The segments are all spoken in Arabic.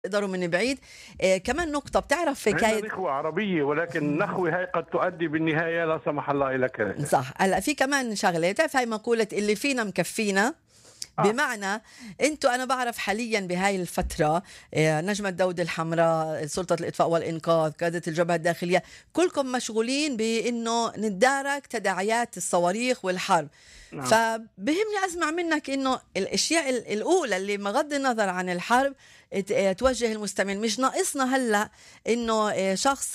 يقدروا من بعيد. كمان نقطة بتعرف عندنا حكاية. نخوة عربية، ولكن النخوة هاي قد تؤدي بالنهاية لا سمح الله إلى كارثة. صح، هلا في كمان شغلة، بتعرف هاي مقولة اللي فينا مكفينا. آه بمعنى انتوا، انا بعرف حاليا بهاي الفتره نجمه داود الحمراء، سلطه الاطفاء والانقاذ، قاده الجبهه الداخليه، كلكم مشغولين بانه نتدارك تداعيات الصواريخ والحرب. نعم. فبهمني اسمع منك انه الاشياء الاولى اللي بغض النظر عن الحرب توجه المستمع. مش ناقصنا هلا انه شخص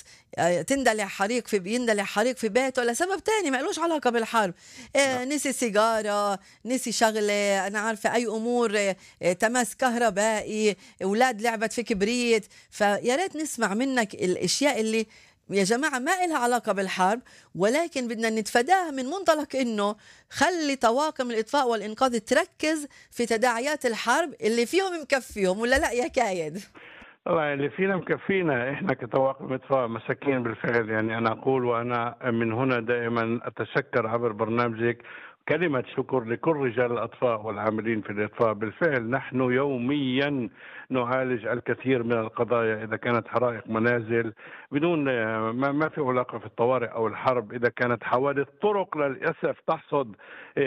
يندلع حريق في بيته لسبب تاني ما لهش علاقه بالحرب. لا. نسي سيجاره، نسي شغله، انا عارفه اي امور، تماس كهربائي، اولاد لعبت في كبريت. فيا ريت نسمع منك الاشياء اللي يا جماعة ما إلها علاقة بالحرب، ولكن بدنا نتفاداها من منطلق إنه خلي طواقم الإطفاء والإنقاذ تركز في تداعيات الحرب اللي فيهم مكفيهم، ولا لا يا كايد؟ والله اللي فينا مكفينا، احنا كطواقم اطفاء مساكين بالفعل. يعني انا اقول، وانا من هنا دائما اتشكر عبر برنامجك كلمة شكر لكل رجال الأطفاء والعاملين في الإطفاء. بالفعل نحن يوميا نعالج الكثير من القضايا، إذا كانت حرائق منازل بدون ما في علاقة في الطوارئ أو الحرب، إذا كانت حوادث طرق للأسف تحصد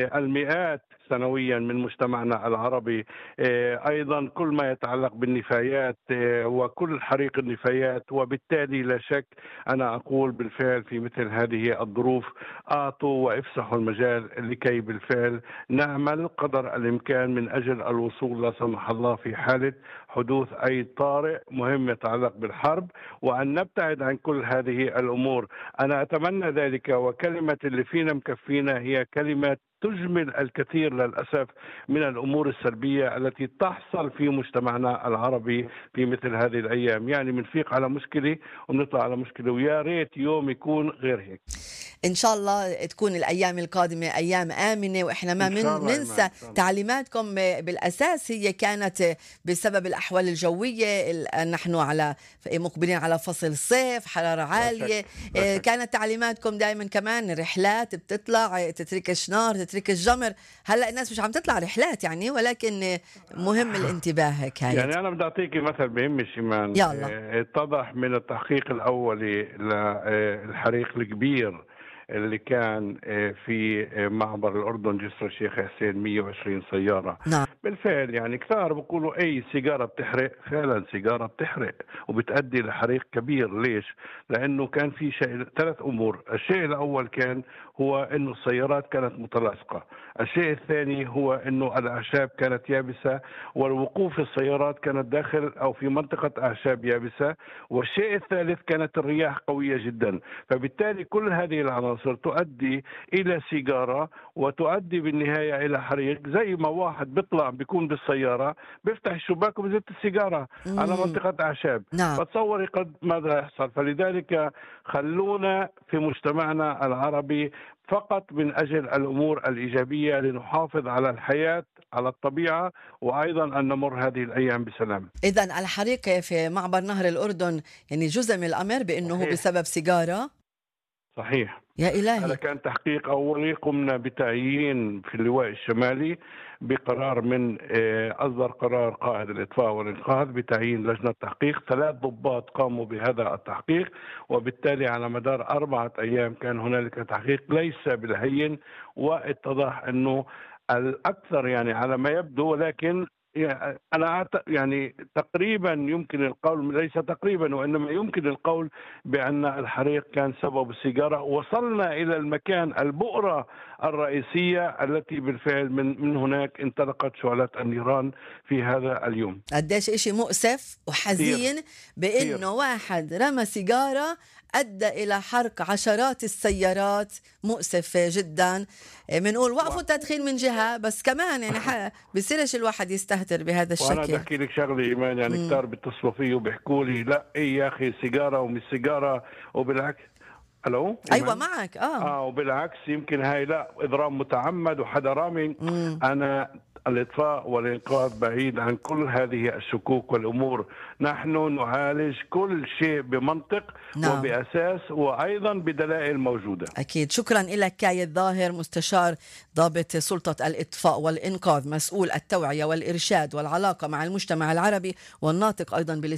المئات سنويا من مجتمعنا العربي. أيضا كل ما يتعلق بالنفايات وكل حريق النفايات. وبالتالي لا شك أنا أقول بالفعل في مثل هذه الظروف أعطوا وافسحوا المجال لكي بالفعل نعمل قدر الإمكان من أجل الوصول لا سمح الله في حالة حدوث أي طارئ مهم يتعلق بالحرب، وأن نبتعد عن كل هذه الأمور. أنا أتمنى ذلك، وكلمة اللي فينا مكفينا هي كلمة تجمل الكثير للأسف من الأمور السلبية التي تحصل في مجتمعنا العربي في مثل هذه الأيام. يعني بنفيق على مشكلة وبنطلع على مشكلة، ويا ريت يوم يكون غير هيك. إن شاء الله تكون الأيام القادمة أيام آمنة، وإحنا ما إن شاء الله إيمان، ننسى إن شاء الله. تعليماتكم. بالأساس هي كانت بسبب الأحوال الجوية، نحن على مقبلين على فصل الصيف، حرارة لا عالية. شك، لا شك. كانت تعليماتكم دائما كمان رحلات بتطلع تترك الشنار، تترك الجمر. هلأ الناس مش عم تطلع رحلات يعني، ولكن مهم الانتباه كايد. يعني أنا بدي أعطيك مثل بهمش إيمان. يلا. اتضح من التحقيق الأولي للحريق الكبير اللي كان في معبر الأردن جسر الشيخ حسين 120 سيارة. نعم. بالفعل يعني كثار بيقولوا أي سيجارة بتحرق، فعلا سيجارة بتحرق وبتؤدي لحريق كبير. ليش؟ لأنه كان في ثلاث أمور. الشيء الأول كان هو أنه السيارات كانت متلاصقة. الشيء الثاني هو أنه الأعشاب كانت يابسة، والوقوف السيارات كانت داخل أو في منطقة أعشاب يابسة. والشيء الثالث كانت الرياح قوية جدا. فبالتالي كل هذه العناصر تؤدي إلى سيجارة، وتؤدي بالنهاية إلى حريق. زي ما واحد بيطلع بيكون بالسيارة بيفتح الشباك وبزت السيجارة على مم. منطقة أعشاب، نعم. فتصوري قد ماذا يحصل. فلذلك خلونا في مجتمعنا العربي فقط من أجل الأمور الإيجابية لنحافظ على الحياة، على الطبيعة، وأيضا أن نمر هذه الأيام بسلام. إذا الحريق في معبر نهر الأردن يعني جزء من الأمر بأنه هو صحيح. بسبب سيجارة. صحيح. يا هذا إلهي. كان تحقيق أولي قمنا بتعيين في اللواء الشمالي بقرار من أصدر قرار قائد الإطفاء والإنقاذ بتعيين لجنة تحقيق. 3 ضباط قاموا بهذا التحقيق، وبالتالي على مدار 4 أيام كان هنالك تحقيق ليس بالهين. واتضح أنه الأكثر يعني على ما يبدو، ولكن أنا يعني تقريبا يمكن القول، ليس تقريبا وإنما يمكن القول بأن الحريق كان سبب السيجارة. وصلنا إلى المكان البؤرة الرئيسية التي بالفعل من هناك انطلقت شعلات النيران في هذا اليوم. قديش إشي مؤسف كثير، وحزين كثير. بأنه واحد رمى سيجارة أدى إلى حرق عشرات السيارات. مؤسف جدا. بنقول وقفوا التدخين من جهة، بس كمان يعني بصيرش الواحد يستهتر بهذا وانا بدي الشكل. احكي لك شغله ايمان، يعني كثار بيتصلوا فيه وبيحكوا لي لا ايه يا اخي سيجاره ومش سيجاره، وبالعكس الو ايوه إيمان؟ معك. وبالعكس يمكن هاي لا اضرام متعمد وحدا رامي. انا الاطفاء والانقاذ بعيد عن كل هذه الشكوك والامور. نحن نعالج كل شيء بمنطق نعم. وباساس وايضا بدلائل موجوده. أكيد. شكرا لك كايد ظاهر، مستشار ضابط سلطة الإطفاء والإنقاذ، مسؤول التوعية والإرشاد والعلاقة مع المجتمع العربي، والناطق أيضا